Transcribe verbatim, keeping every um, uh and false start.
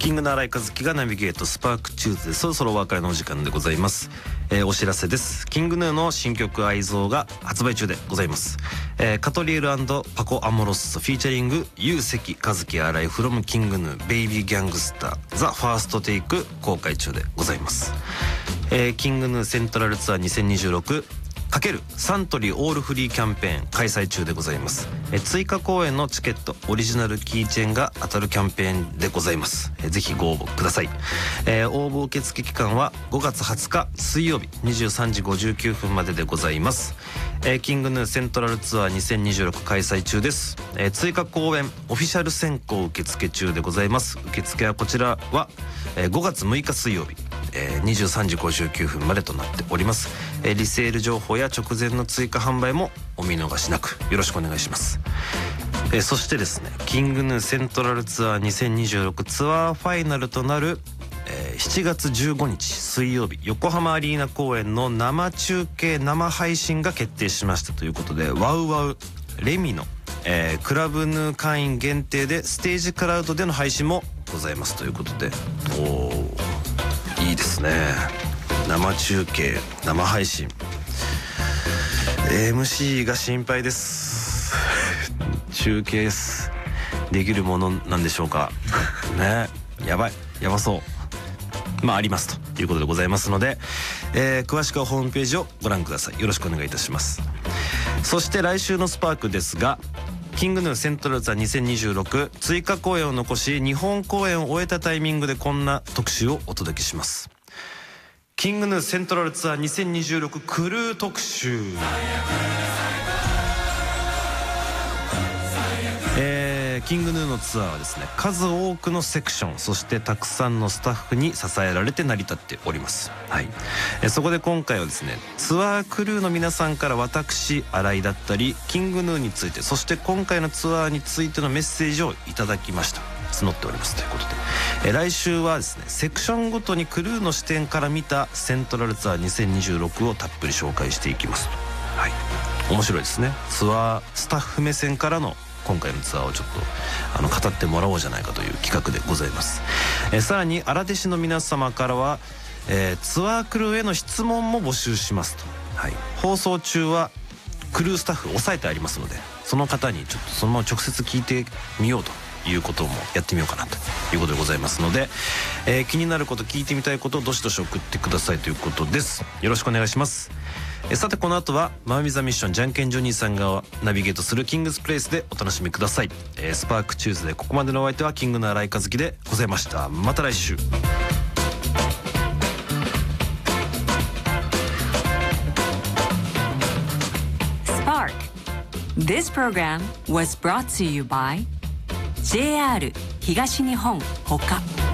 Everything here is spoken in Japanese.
キングの新井和樹がナビゲートスパークチューズでそろそろお別れのお時間でございます。えー、お知らせです。キングヌーの新曲愛憎が発売中でございます。えー、カトリエル&パコアモロッソフィーチャリングユウセキ和樹新井 from キングヌーベイビーギャングスターザファーストテイク公開中でございます。えー、キングヌーセントラルツアーにせんにじゅうろくかけるサントリーオールフリーキャンペーン開催中でございます。え追加公演のチケットオリジナルキーチェーンが当たるキャンペーンでございます。えぜひご応募ください。えー、応募受付期間はごがつはつか水曜日にじゅうさんじごじゅうきゅうふんまででございます。えー、キングヌーセントラルツアーにせんにじゅうろく開催中です。えー、追加公演オフィシャル選考受付中でございます。受付はこちらは、えー、ごがつむいか水曜日、えー、にじゅうさんじごじゅうきゅうふんまでとなっております。えー、リセール情報や直前の追加販売もお見逃しなくよろしくお願いします。えー、そしてですねキングヌーセントラルツアーにせんにじゅうろくツアーファイナルとなる、えー、しちがつじゅうごにち水曜日横浜アリーナ公演の生中継生配信が決定しましたということでワウワウレミの、えー、クラブヌー会員限定でステージクラウドでの配信もございますということで、おーいいですね。生中継生配信 エムシー が心配です中継できるものなんでしょうかね。やばいやばそうまあありますということでございますので、えー、詳しくはホームページをご覧ください。よろしくお願いいたします。そして来週のスパークですがキングヌーセントラルツアーにせんにじゅうろく追加公演を残し日本公演を終えたタイミングでこんな特集をお届けします。キングヌーセントラルツアーにせんにじゅうろくクルー特集。えー、キングヌーのツアーはですね数多くのセクションそしてたくさんのスタッフに支えられて成り立っております。はい、えー、そこで今回はですねツアークルーの皆さんから私新井だったりキングヌーについてそして今回のツアーについてのメッセージをいただきました。募っておりますということで、えー、来週はですねセクションごとにクルーの視点から見たセントラルツアーにせんにじゅうろくをたっぷり紹介していきますと。はい、面白いですね。ツアースタッフ目線からの今回のツアーをちょっとあの語ってもらおうじゃないかという企画でございます。えー、さらに荒弟子の皆様からは、えー、ツアークルーへの質問も募集しますと。はい、放送中はクルースタッフ抑えてありますのでその方にちょっとそのまま直接聞いてみようということもやってみようかなということでございますので、えー、気になること聞いてみたいことをどしどし送ってくださいということです。よろしくお願いします。えー、さてこの後はマーミザミッションじゃんけんジョニーさんがナビゲートするキングスプレイスでお楽しみください。えー、スパークチューズでここまでのお相手はキングの新井和樹でございました。また来週。 Spark. This program was brought to you by ジェイアール 東日本ほか。